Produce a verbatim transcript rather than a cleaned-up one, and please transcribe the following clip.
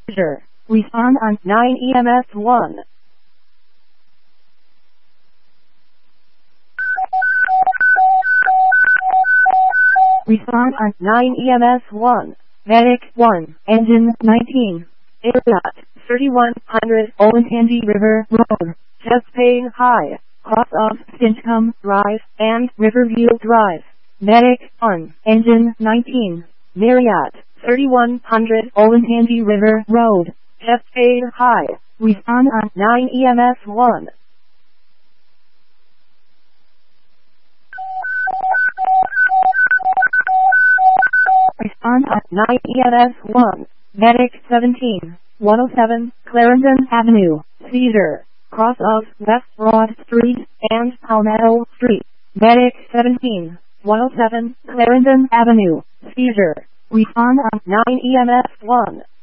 seizure. Respond on nine E M S one. Respond on nine E M S one. Medic one, engine nineteen. Area thirty-one hundred Olentangy River Road, chest pain high, cross of Stinchcombe Drive and Riverview Drive. Medic one, engine nineteen. Marriott thirty-one hundred Olentangy River Road, chest pain high. Respond on nine E M S one. Respond on nine E M S one. Medic seventeen, one oh seven, Clarendon Avenue, seizure, cross of West Broad Street and Palmetto Street. Medic seventeen, one oh seven, Clarendon Avenue, seizure. Respond on nine E M S one.